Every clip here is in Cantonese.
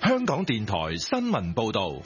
香港電台新聞報道。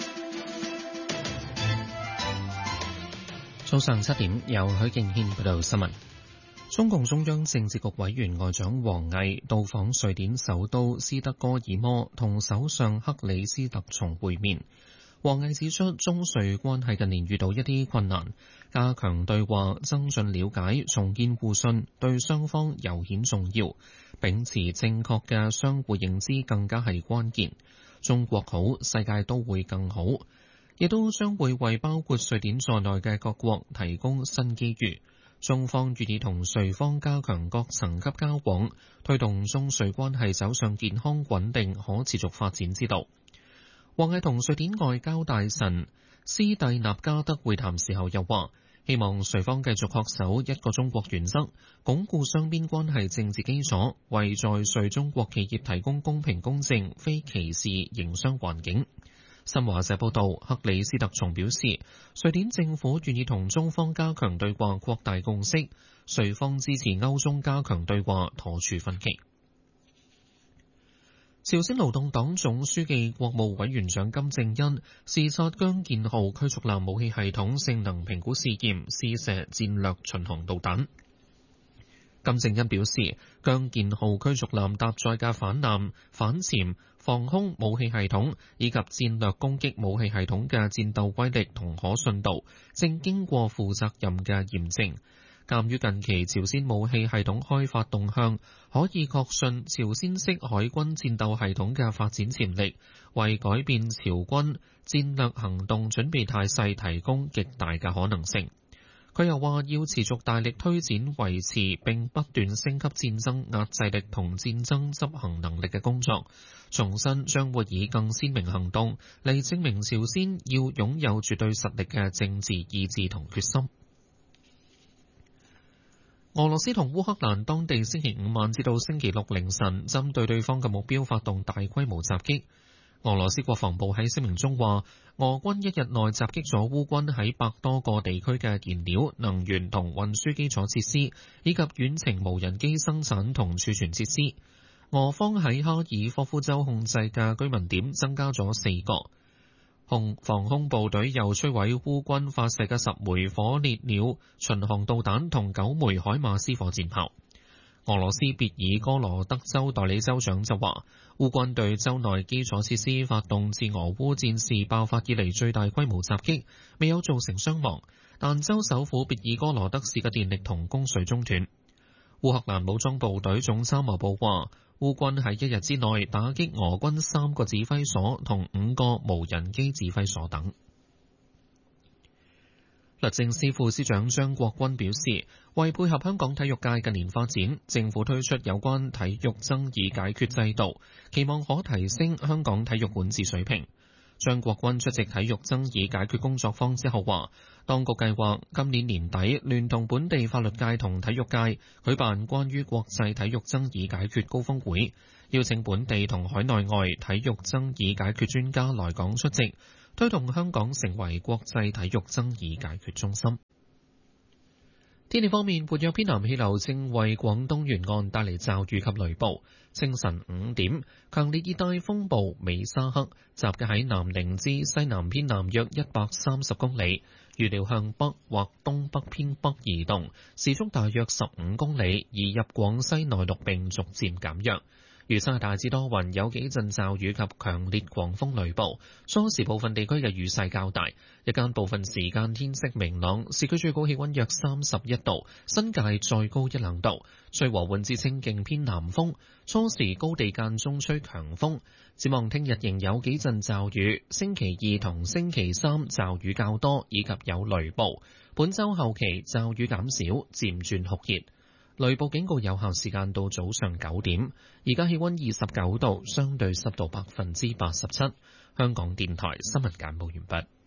早上7點，由許敬軒報道新聞。中共中央政治局委員外長王毅到訪瑞典首都斯德哥爾摩，同首相克里斯特松會面。王毅指出，中瑞關係近年遇到一啲困難，加強對話、增進了解、重建互信，對雙方尤顯重要。秉持正確嘅相互認知更加係關鍵。中國好，世界都會更好，亦都將會為包括瑞典在內嘅各國提供新機遇。中方願意同瑞方加強各層級交往，推動中瑞關係走上健康、穩定、可持續發展之道。王毅同瑞典外交大臣斯蒂納加德會談時候又話，希望瑞方繼續恪守一個中國原則，鞏固雙邊關係政治基礎，為在瑞中國企業提供公平公正、非歧視營商環境。新華社報道，克里斯特松表示，瑞典政府願意同中方加強對話，擴大共識，瑞方支持歐中加強對話，妥處分歧。朝鮮勞動黨總書記、國務委員長金正恩視察姜建浩驅逐艦武器系統性能評估試驗，試射戰略巡航導彈。金正恩表示，姜建浩驅逐艦搭載嘅反艦、反潛、防空武器系統以及戰略攻擊武器系統嘅戰鬥威力同可信度，正經過負責任嘅驗證。鑑於近期朝鮮武器系統開發動向，可以確信朝鮮式海軍戰鬥系統嘅發展潛力，為改變朝軍戰略行動準備態勢提供極大嘅可能性。佢又話要持續大力推展維持並不斷升級戰爭壓制力同戰爭執行能力嘅工作，重申將會以更鮮明行動嚟證明朝鮮要擁有絕對實力嘅政治意志同決心。俄羅斯同烏克蘭當地星期五晚至到星期六凌晨針對對方嘅目標發動大規模襲擊。俄羅斯國防部喺聲明中話，俄軍一日內襲擊咗烏軍喺百多個地區嘅燃料、能源同運輸基礎設施，以及遠程無人機生產同儲存設施。俄方喺哈爾科夫州控制嘅居民點增加咗4個。防空部隊又摧毀烏軍發射嘅10枚火烈鳥巡航導彈同9枚海馬斯火箭炮。俄羅斯別爾哥羅德州代理州長就話，烏軍對州內基礎設施發動自俄烏戰事爆發以嚟最大規模襲擊，未有造成傷亡，但州首府別爾哥羅德市嘅電力同供水中斷。烏克蘭武裝部隊總參謀部話，烏軍喺一日之內打擊俄軍3個指揮所同5個無人機指揮所等。律政司副司長張國軍表示，為配合香港體育界近年發展，政府推出有關體育爭議解決制度，期望可提升香港體育管治水平。張國軍出席體育爭議解決工作坊之後話，當局計劃今年年底聯同本地法律界同體育界舉辦關於國際體育爭議解決高峰會，邀請本地同海內外體育爭議解決專家來港出席，推動香港成為國際體育爭議解決中心。天氣方面，活躍偏南氣流正為廣東沿岸帶嚟驟雨及雷暴。清晨5點，強烈熱帶風暴美沙克集結喺南寧之西南偏南約130公里，預料向北或東北偏北移動，時速大約15公里，移入廣西內陸並逐漸減弱。預測大致多雲，有幾陣驟雨及強烈狂風雷暴。初時部分地區嘅雨勢較大，日間部分時間天色明朗，市區最高氣溫約31度，新界再高1-2度。吹和緩至清勁偏南風，初時高地間中吹強風。展望聽日仍有幾陣驟雨，星期2同星期3驟雨較多，以及有雷暴。本週後期驟雨減少，漸轉酷熱。雷暴警告有效時間到早上9點。而家氣溫29度，相對濕度87%。香港電台新聞簡報完畢。